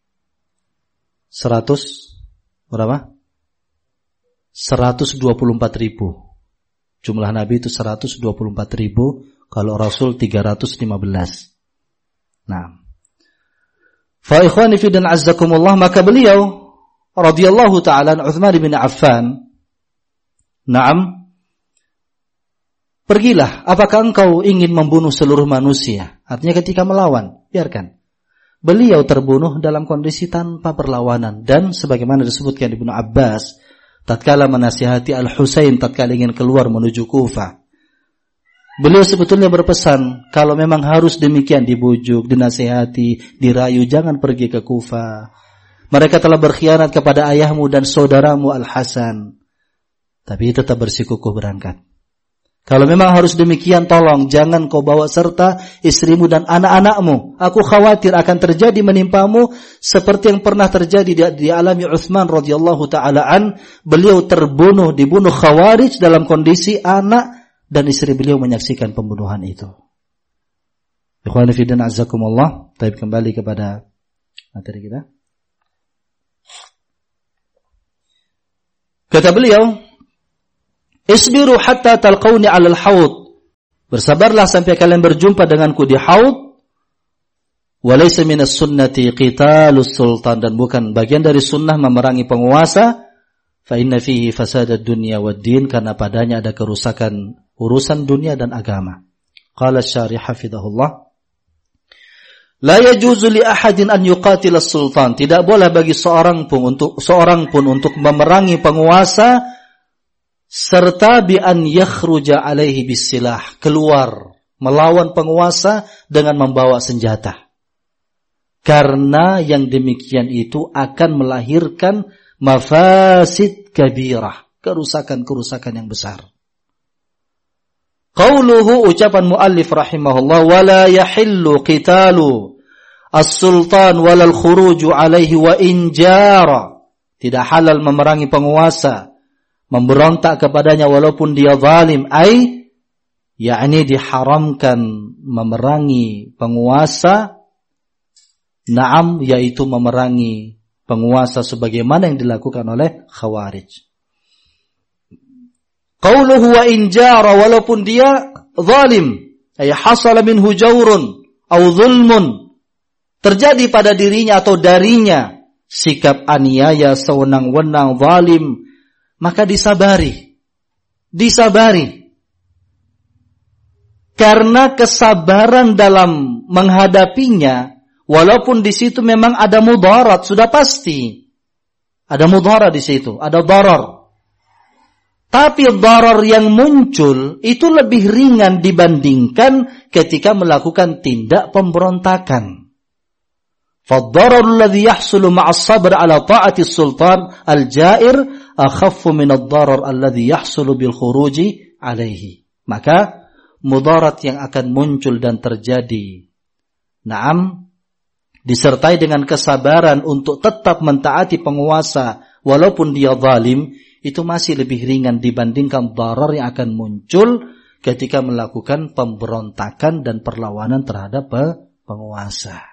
124.000. Jumlah nabi itu 124.000. Kalau Rasul 315. Nah, fa ikhwani fi din azzakumullah, maka beliau radhiyallahu ta'ala Utsman bin Affan, na'am, pergilah, apakah engkau ingin membunuh seluruh manusia? Artinya ketika melawan, biarkan. Beliau terbunuh dalam kondisi tanpa perlawanan. Dan sebagaimana disebutkan Ibnu Abbas, tatkala menasihati Al-Husain tatkala ingin keluar menuju Kufah, beliau sebetulnya berpesan, kalau memang harus demikian, dibujuk, dinasihati, dirayu, jangan pergi ke Kufah. Mereka telah berkhianat kepada ayahmu dan saudaramu Al-Hasan. Tapi tetap bersikukuh berangkat. Kalau memang harus demikian, tolong jangan kau bawa serta istrimu dan anak-anakmu. Aku khawatir akan terjadi menimpamu seperti yang pernah terjadi di alami Utsman radhiyallahu ta'ala an. Beliau terbunuh, dibunuh Khawarij dalam kondisi anak dan istri beliau menyaksikan pembunuhan itu. Ikhwani fi din azzakumullah. Baik, kembali kepada materi kita. Kata beliau, Isbiru hatta talqauni 'alal haud. Bersabarlah sampai kalian berjumpa denganku di haud. Wa laysa minas sunnati qitalus sultan, dan bukan bagian dari sunnah memerangi penguasa. Fa inna fihi fasadad dunya wad din, karena padanya ada kerusakan urusan dunia dan agama. Qala asy-syarih hafizahullah, la yajuzu li ahadin an yuqatila sultan. Tidak boleh bagi seorang pun untuk memerangi penguasa serta bi an yakhruja alaihi bisilah, keluar melawan penguasa dengan membawa senjata. Karena yang demikian itu akan melahirkan mafasid kabirah, kerusakan-kerusakan yang besar. Qauluhu, ucapan muallif rahimahullah, wala yahillu qitalu as-sultan walal khuruju alaihi wa injara. Tidak halal memerangi penguasa, memberontak kepadanya walaupun dia zalim, yakni diharamkan memerangi penguasa, na'am, yaitu memerangi penguasa sebagaimana yang dilakukan oleh Khawarij. Qauluhu wa injara, walaupun dia zalim, ay hasala minhu jawrun aw zulmun, terjadi pada dirinya atau darinya sikap aniaya, sewenang-wenang, zalim, maka disabari. Karena kesabaran dalam menghadapinya, walaupun di situ memang ada mudarat, sudah pasti ada mudarat di situ, ada darar. Tapi darar yang muncul itu lebih ringan dibandingkan ketika melakukan tindak pemberontakan. فالضرر الذي يحصل مع الصبر على طاعة السلطان الجائر أخف من الضرر الذي يحصل بالخروج عليه. Maka mudarat yang akan muncul dan terjadi, na'am, disertai dengan kesabaran untuk tetap mentaati penguasa walaupun dia zalim, itu masih lebih ringan dibandingkan darar yang akan muncul ketika melakukan pemberontakan dan perlawanan terhadap penguasa.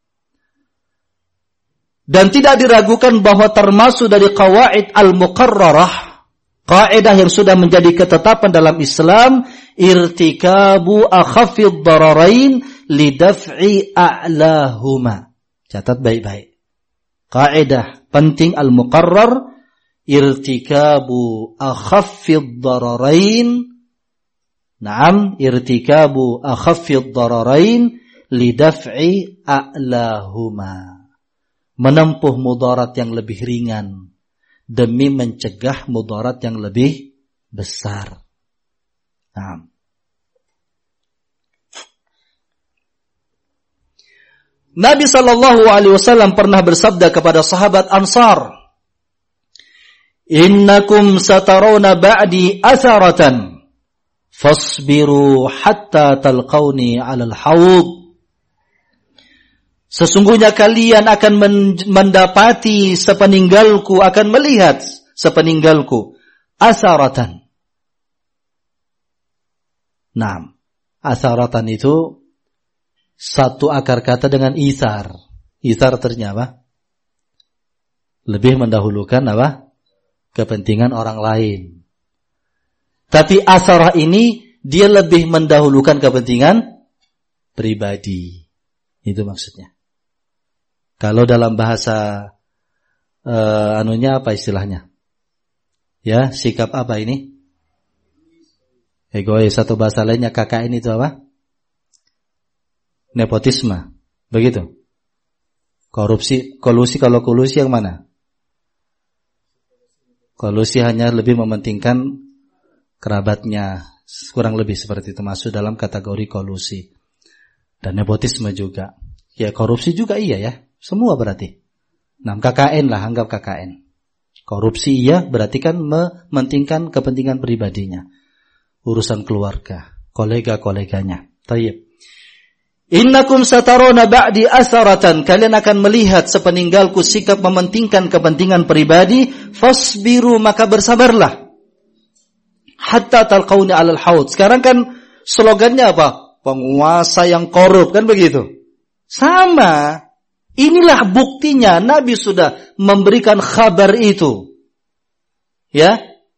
Dan tidak diragukan bahwa termasuk dari qawaid al-muqarrarah, kaidah yang sudah menjadi ketetapan dalam Islam, irtikabu akhafid dararain lidaf'i a'lahuma. Catat baik-baik. Kaidah penting al-muqarrar, irtikabu akhafid dararain. Naam, irtikabu akhafid dararain lidaf'i a'lahuma. Menempuh mudarat yang lebih ringan demi mencegah mudarat yang lebih besar. Nah. Nabi SAW pernah bersabda kepada sahabat Ansar, "Innakum satarawna ba'di atharatan, fasbiru hatta talqauni 'alal haud." Sesungguhnya kalian akan mendapati sepeninggalku, akan melihat sepeninggalku asaratan. Nah, asaratan itu satu akar kata dengan isar. Isar ternyata lebih mendahulukan apa? Kepentingan orang lain. Tapi asarah ini dia lebih mendahulukan kepentingan pribadi. Itu maksudnya. Kalau dalam bahasa apa istilahnya? Ya, sikap apa ini? Egois. Satu bahasa lainnya KKN itu apa? Nepotisme. Begitu. Kolusi kalau kolusi yang mana? Kolusi hanya lebih mementingkan kerabatnya. Kurang lebih seperti itu, masuk dalam kategori kolusi. Dan nepotisme juga. Ya, korupsi juga iya ya. Semua berarti. Nah, KKN lah, anggap KKN. Korupsi iya, berarti kan mementingkan kepentingan pribadinya. Urusan keluarga, kolega-koleganya. Tayyib. Innakum sataruna ba'di asaratan. Kalian akan melihat sepeninggalku sikap mementingkan kepentingan pribadi. Fasbiru, maka bersabarlah. Hatta talqauni 'alal haud. Sekarang kan slogannya apa? Penguasa yang korup, kan begitu? Sama. Inilah buktinya, Nabi sudah memberikan kabar itu. Ya,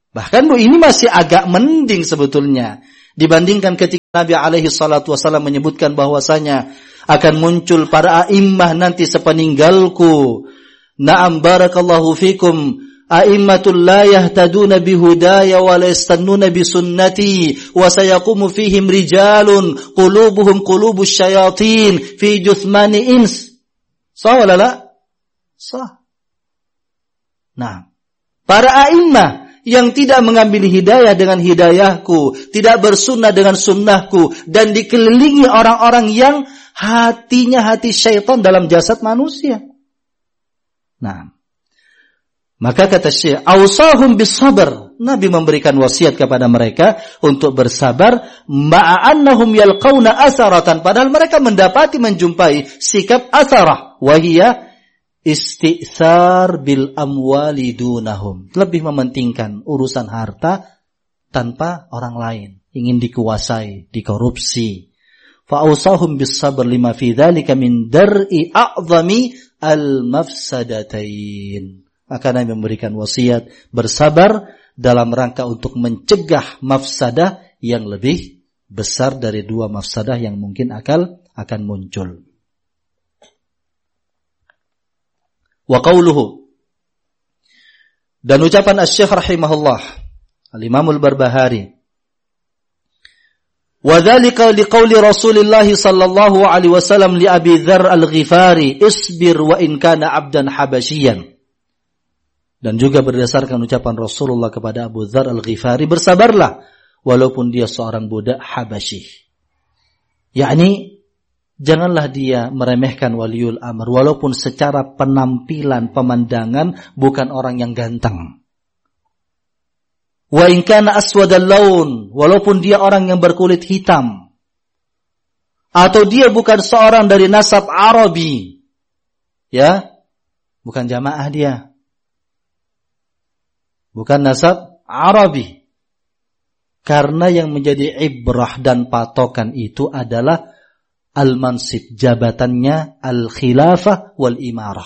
Bahkan ini masih agak mending sebetulnya dibandingkan ketika Nabi alaihi salatu wasallam menyebutkan bahwasanya akan muncul para a'immah nanti sepeninggalku. Na'am barakallahu fikum. A'immatul la yahtaduna bihudaya wa la yastannuna bisunnati wa sayaqumu fihim rijalun qulubuhum qulubus syayatin fi juthmani ins. Sah wala la? Sah. Nah, para a'immah yang tidak mengambil hidayah dengan hidayahku, tidak bersunnah dengan sunnahku, dan dikelilingi orang-orang yang hatinya hati syaitan dalam jasad manusia. Nah, maka kata Syekh, awsahum bis-sabr. Nabi memberikan wasiat kepada mereka untuk bersabar, ma'annahum yalqauna asaratan, padahal mereka mendapati menjumpai sikap asarah, wahiyya istisar bil amwali dunahum, lebih mementingkan urusan harta tanpa orang lain, ingin dikuasai, dikorupsi. Fa awsahum bis-sabr lima fi dzalika min dar'i a'zami al-mafsadatain. Maka Nabi memberikan wasiat bersabar dalam rangka untuk mencegah mafsadah yang lebih besar dari dua mafsadah yang mungkin akan muncul. Wa qawluhu, dan ucapan Asy-Syaikh rahimahullah Al-Imam Al-Barbahari, wa dzalika liqauli Rasulillah sallallahu alaihi wasallam li Abi Dzar Al-Ghifari, isbir wa in kana 'abdan habasyian. Dan juga berdasarkan ucapan Rasulullah kepada Abu Dzar Al-Ghifari, bersabarlah walaupun dia seorang budak Habasyi. Yakni janganlah dia meremehkan waliul amr walaupun secara penampilan, pemandangan bukan orang yang ganteng. Wa in kana aswadal laun, walaupun dia orang yang berkulit hitam. Atau dia bukan seorang dari nasab Arabi. Ya, bukan jamaah dia. Bukan nasab Arabi. Karena yang menjadi ibrah dan patokan itu adalah al-mansib, jabatannya al-khilafah wal imarah.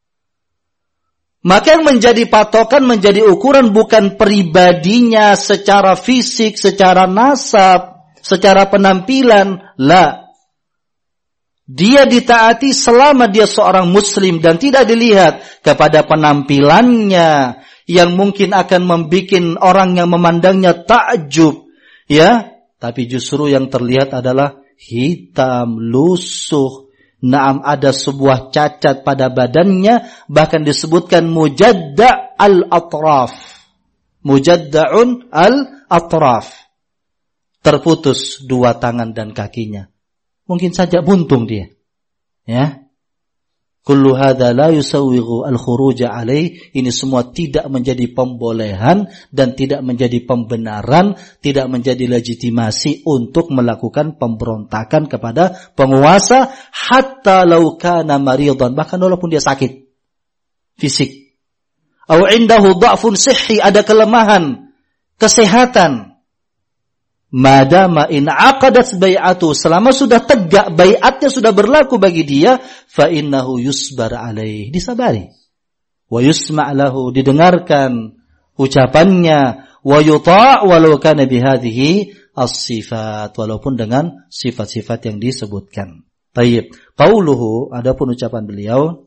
Maka yang menjadi patokan, menjadi ukuran bukan pribadinya secara fisik, secara nasab, secara penampilan. La. Dia ditaati selama dia seorang muslim dan tidak dilihat kepada penampilannya yang mungkin akan membuat orang yang memandangnya takjub, ya, tapi justru yang terlihat adalah hitam, lusuh. Naam, ada sebuah cacat pada badannya, bahkan disebutkan mujadda' al-atraf. Mujadda'un al-atraf. Terputus dua tangan dan kakinya. Mungkin saja buntung dia. Ya. Kullu hadza la yusawwighu al-khuruj alaih. Ini semua tidak menjadi pembolehan dan tidak menjadi pembenaran, tidak menjadi legitimasi untuk melakukan pemberontakan kepada penguasa hatta law kana maridan, bahkan walaupun dia sakit fisik. Aw indahu dha'fun sihhi, ada kelemahan kesehatan. Madama in aqadat bai'atu, selama sudah tegak bai'atnya, sudah berlaku bagi dia, fa innahu yusbar alaih, disabari. Wa yusma' lahu, didengarkan ucapannya, wa yuta' walau kana bihadhihi as-sifat, walaupun dengan sifat-sifat yang disebutkan. Tayyib. Qauluhu, adapun ucapan beliau,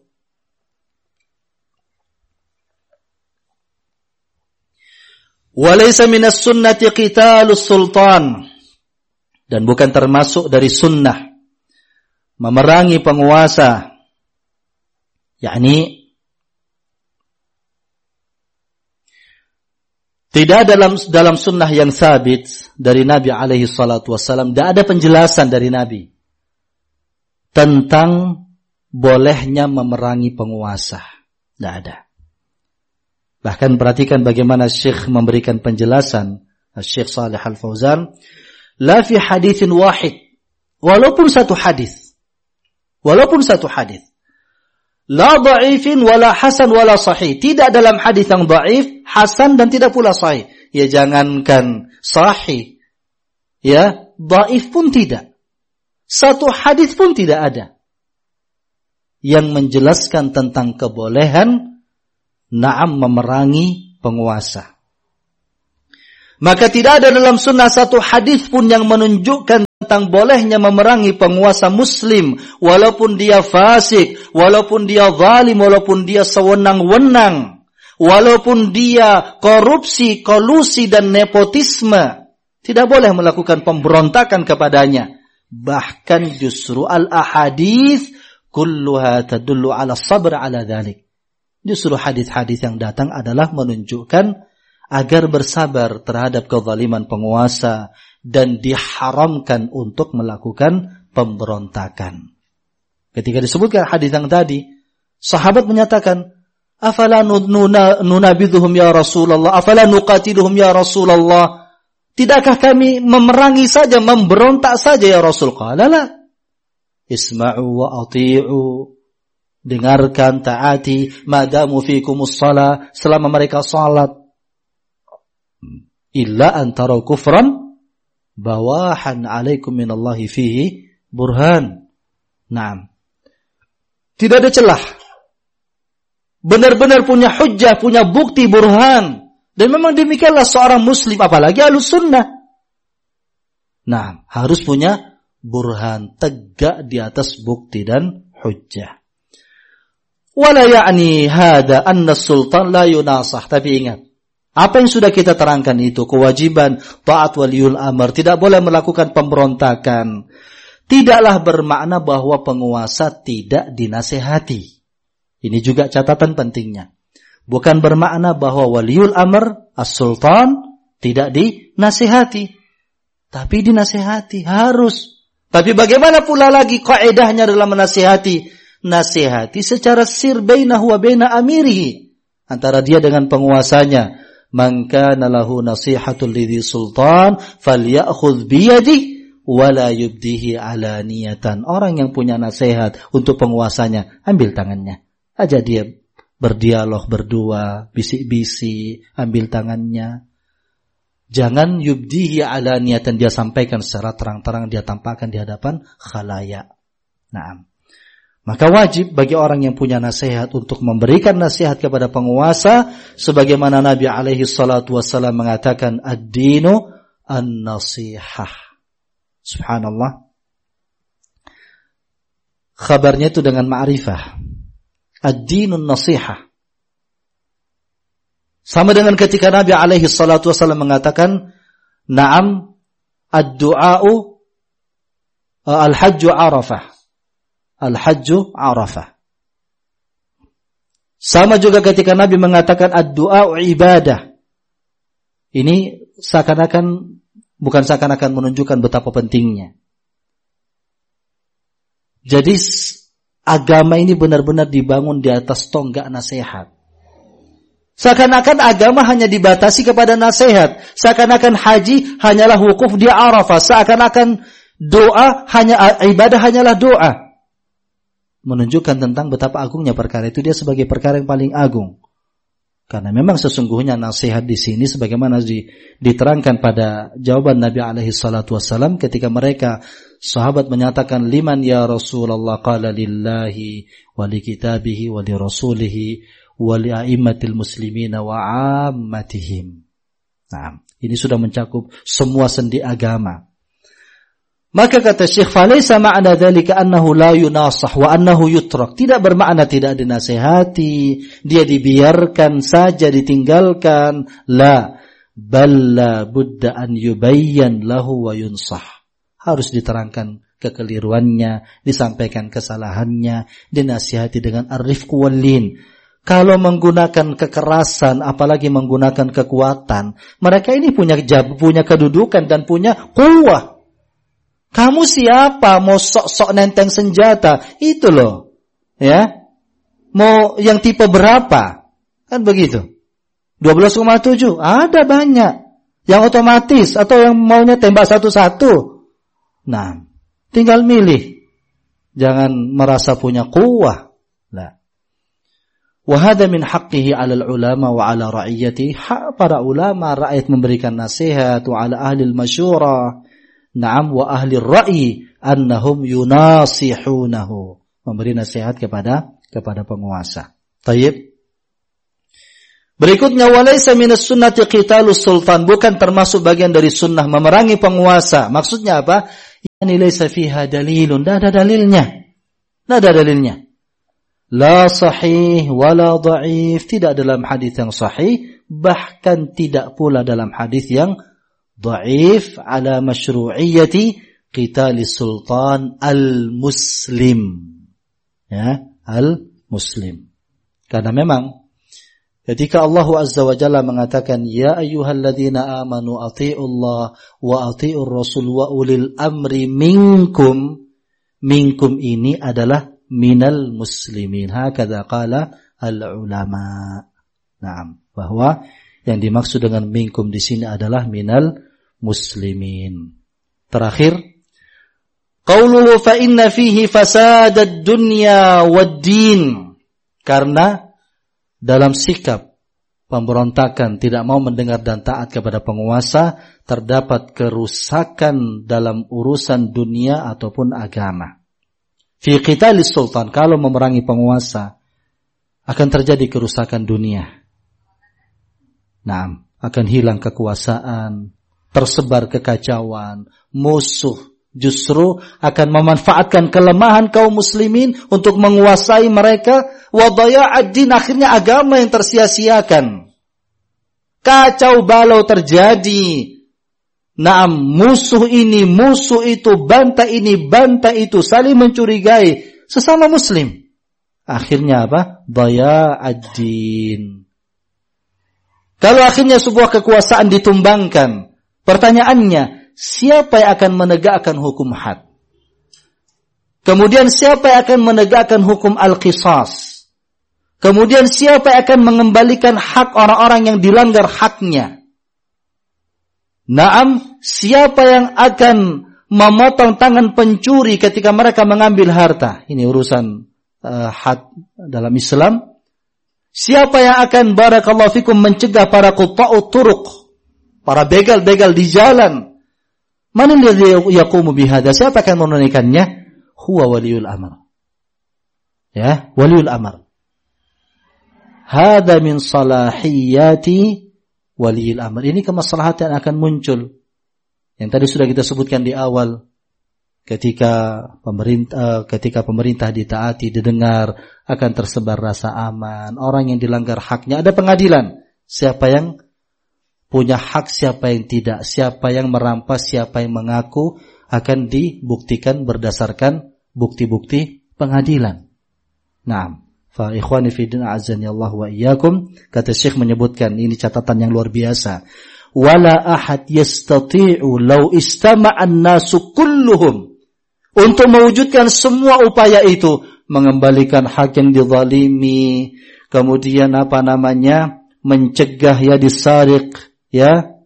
walaysa minas sunnati qitalus sultan, dan bukan termasuk dari sunnah memerangi penguasa. Yakni tidak dalam sunnah yang sabit dari Nabi alaihi salatu wassalam, tidak ada penjelasan dari Nabi tentang bolehnya memerangi penguasa. Tidak ada. Bahkan perhatikan bagaimana Syekh memberikan penjelasan, Syekh Shalih Al-Fauzan, la fi haditsin wahid, walaupun satu hadis, la dha'ifin wala hasan wala sahih, tidak dalam hadis yang dhaif, hasan dan tidak pula sahih. Ya jangankan sahih, ya dhaif pun tidak. Satu hadis pun tidak ada yang menjelaskan tentang kebolehan na'am memerangi penguasa. Maka tidak ada dalam sunnah satu hadis pun yang menunjukkan tentang bolehnya memerangi penguasa muslim, walaupun dia fasik, walaupun dia zalim, walaupun dia sewenang-wenang, walaupun dia korupsi, kolusi dan nepotisme. Tidak boleh melakukan pemberontakan kepadanya. Bahkan justru al-ahadits kulluha tadullu ala sabr ala dhalik. Justru hadis-hadis yang datang adalah menunjukkan agar bersabar terhadap kezaliman penguasa dan diharamkan untuk melakukan pemberontakan. Ketika disebutkan hadis yang tadi, sahabat menyatakan, "Afala nunabidhuhum ya Rasulullah, afala nuqatiluhum ya Rasulullah?" Tidakkah kami memerangi saja, memberontak saja ya Rasul? Qala la. Isma'u wa ati'u. Dengarkan, taati, madamu fikumus shalah, selama mereka salat. Illa antara kufran bawahan alaikum minallahi fihi burhan. Naam. Tidak ada celah. Benar-benar punya hujjah, punya bukti burhan. Dan memang demikianlah seorang muslim, apalagi ahlus sunnah. Nah, harus punya burhan, tegak di atas bukti dan hujjah. Wala ya'ni hada anna sultan la yunasah. Tapi ingat, apa yang sudah kita terangkan itu, kewajiban taat waliul amr, tidak boleh melakukan pemberontakan, tidaklah bermakna bahwa penguasa tidak dinasehati. Ini juga catatan pentingnya. Bukan bermakna bahwa waliul amr, as-sultan, tidak dinasehati. Tapi dinasehati, harus. Tapi bagaimana pula lagi kaidahnya dalam menasehati? Nasihati secara sir bainahu wa baina amirihi. Antara dia dengan penguasanya. Man kana lahu nasihatul lidhi sultan falyakhudh biyadihi wala yubdihi alaniyatan. Orang yang punya nasihat untuk penguasanya, ambil tangannya. Ajak dia berdialog berdua, bisik-bisik, ambil tangannya. Jangan yubdihi alaniyatan, dia sampaikan secara terang-terang, dia tampakkan di hadapan khalayak. Naam. Maka wajib bagi orang yang punya nasihat untuk memberikan nasihat kepada penguasa, sebagaimana Nabi alaihi salatu wassalam mengatakan, ad-dinu an-nasihah. Subhanallah. Khabarnya itu dengan ma'rifah. Ad-dinun nasihah. Sama dengan ketika Nabi alaihi salatu wassalam mengatakan, na'am ad-du'a'u al-hajju arafah. Al-hajju arafah. Sama juga ketika Nabi mengatakan ad-du'a ibadah. Ini bukan seakan-akan menunjukkan betapa pentingnya. Jadi agama ini benar-benar dibangun di atas tonggak nasihat. Seakan-akan agama hanya dibatasi kepada nasihat. Seakan-akan haji hanyalah wukuf di Arafah. Seakan-akan ibadah hanyalah doa. Menunjukkan tentang betapa agungnya perkara itu, dia sebagai perkara yang paling agung. Karena memang sesungguhnya nasihat di sini sebagaimana diterangkan pada jawaban Nabi alaihi salatu wassalam ketika mereka sahabat menyatakan, liman ya Rasulullah, qala lillahi wa li kitabihi wa li rasulihi wa li a'immatil muslimina wa ammatihim. Nah, ini sudah mencakup semua sendi agama. Maka kata Syekh, falaysa ma'na dzalika annahu la yunasah wa annahu yutrak. Tidak bermakna tidak dinasihati, dia dibiarkan saja, ditinggalkan. La, bal la budda an yubayyan lahu wa yunsah. Harus diterangkan kekeliruannya, disampaikan kesalahannya, dinasihati dengan ar-rifq wal lin. Kalau menggunakan kekerasan, apalagi menggunakan kekuatan, mereka ini punya kedudukan dan punya quwwah. Kamu siapa? Mau sok-sok nenteng senjata? Itu loh. Ya. Mau yang tipe berapa? Kan begitu. 12,7. Ada banyak. Yang otomatis atau yang maunya tembak satu-satu. Nah, tinggal milih. Jangan merasa punya quwwah. Nah. Wa hadha min haqqihi 'alal ulama wa 'ala ra'iyati. Hak para ulama, rakyat memberikan nasihat, wa 'ala ahli al-masyurah. Na'am wa ahli ra'i annahum yunasihunahu. Memberi nasihat kepada penguasa. Tayyib. Berikutnya, walaysa minas sunnati qitalus sultan, bukan termasuk bagian dari sunnah memerangi penguasa. Maksudnya apa? Yani laysa fiha dalilun, tidak ada dalilnya. Tidak ada dalilnya. La sahih wala dhaif, tidak dalam hadis yang sahih, bahkan tidak pula dalam hadis yang dhaif ala masyru'iyyati qitalis sultan al-muslim. Ya, al-muslim. Karena memang ketika Allah Azza wa Jalla mengatakan, ya ayyuhalladzina amanu athi'ullah wa athi'ur rasul wa ulil amri minkum. Minkum ini adalah minal muslimin. Hakadha qala al-ulama. Naam, bahwa yang dimaksud dengan minkum di sini adalah minal muslimin. Terakhir, qauluhu fa inna fihi fasadad dunya wad din. Karena dalam sikap pemberontakan, tidak mau mendengar dan taat kepada penguasa, terdapat kerusakan dalam urusan dunia ataupun agama. Fi qitalis sultan, kalau memerangi penguasa, akan terjadi kerusakan dunia. Nah, akan hilang kekuasaan, tersebar kekacauan, musuh justru akan memanfaatkan kelemahan kaum muslimin untuk menguasai mereka, wa dhaya'ad din, akhirnya agama yang tersia-siakan. Kacau balau terjadi. Naam, musuh ini, musuh itu, bantah ini, bantah itu, saling mencurigai sesama muslim. Akhirnya apa? Dhaya'ad din. Kalau akhirnya sebuah kekuasaan ditumbangkan, pertanyaannya, siapa yang akan menegakkan hukum had? Kemudian siapa yang akan menegakkan hukum al-qisas? Kemudian siapa yang akan mengembalikan hak orang-orang yang dilanggar haknya? Naam, siapa yang akan memotong tangan pencuri ketika mereka mengambil harta? Ini urusan had dalam Islam. Siapa yang akan barakallahu fikum mencegah para qutta'ut turuq, para begal-begal di jalan? Man alladhi yaqumu bihadza? Siapa akan menunaikannya? Huwa waliyul amr. Ya, waliyul amr. Hada min salahiyati waliyul amr. Ini kemaslahatan yang akan muncul. Yang tadi sudah kita sebutkan di awal. Ketika pemerintah ditaati, didengar, akan tersebar rasa aman. Orang yang dilanggar haknya, ada pengadilan. Siapa yang punya hak, siapa yang tidak, siapa yang merampas, siapa yang mengaku, akan dibuktikan berdasarkan bukti-bukti pengadilan. Naam. Fa ikhwani fi din azani Allah wa iyyakum, kata Syekh menyebutkan, ini catatan yang luar biasa. Wala ahad yastati'u law istama'an nasu kulluhum, untuk mewujudkan semua upaya itu, mengembalikan hak yang dizalimi, kemudian mencegah ya disariq, ya,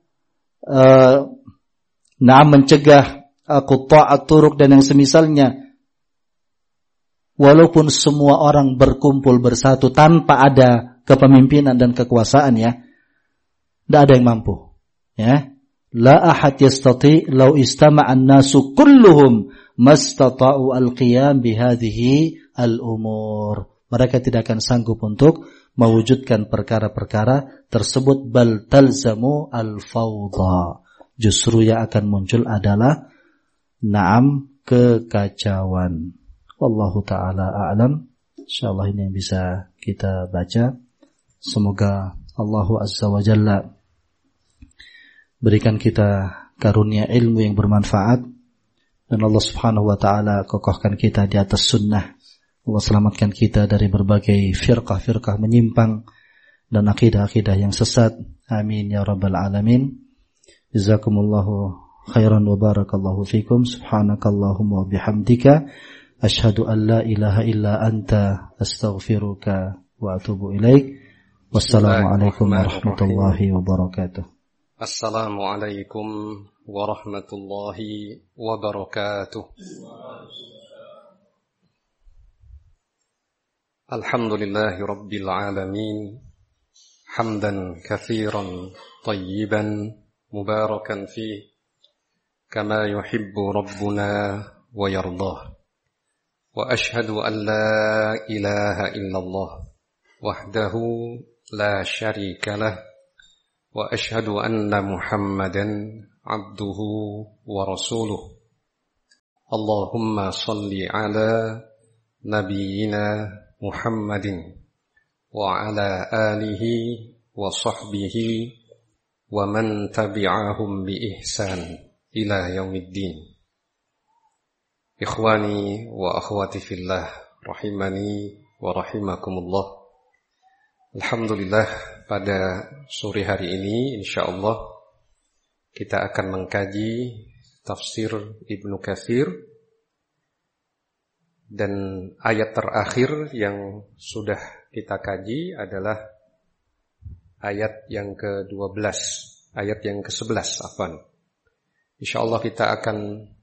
mencegah qutta'at turuq dan yang semisalnya. Walaupun semua orang berkumpul bersatu tanpa ada kepemimpinan dan kekuasaan, ya, tidak ada yang mampu. Ya, la ahad yastati' law istama'an nasu kulluhum mastata'u al-qiyam bihadhihi al-umur. Mereka tidak akan sanggup untuk mewujudkan perkara-perkara tersebut. Bal talzamu al-fawdha. Justru yang akan muncul adalah kekacauan. Wallahu ta'ala a'lam. InsyaAllah ini yang bisa kita baca. Semoga Allah Azza wa Jalla berikan kita karunia ilmu yang bermanfaat, dan Allah Subhanahu wa ta'ala kokohkan kita di atas sunnah. Allah selamatkan kita dari berbagai firqah-firqah menyimpang dan akidah-akidah yang sesat. Amin ya rabbal alamin. Jazakumullahu khairan wa barakallahu fikum. Subhanakallahumma wa bihamdika asyhadu an la ilaha illa anta astaghfiruka wa atubu ilaik. Wassalamualaikum warahmatullahi wabarakatuh. Assalamualaikum warahmatullahi wabarakatuh. Alhamdulillahi rabbil alamin. Hamdan katsiran tayyiban mubarakan fihi kama yuhibbu rabbuna wa yardah. Wa ashhadu an la ilaha illallah wahdahu لا شريك له وأشهد أن محمدا عبده ورسوله اللهم صل على نبينا محمد وعلى آله وصحبه ومن تبعهم بإحسان إلى يوم الدين إخواني وأخواتي في الله رحمني ورحمكم الله. Alhamdulillah, pada sore hari ini insyaallah kita akan mengkaji tafsir Ibnu Katsir, dan ayat terakhir yang sudah kita kaji adalah ayat yang ke-12, ayat yang ke-11 afwan. Insyaallah kita akan